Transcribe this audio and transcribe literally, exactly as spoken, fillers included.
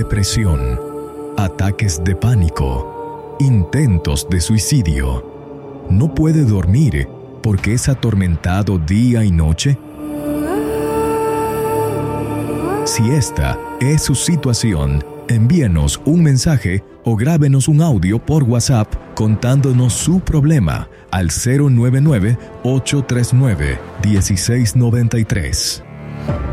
depresión, ataques de pánico, intentos de suicidio. ¿No puede dormir porque es atormentado día y noche? Si esta es su situación, envíenos un mensaje o grábenos un audio por WhatsApp contándonos su problema al cero nueve nueve, ocho tres nueve, uno seis nueve tres.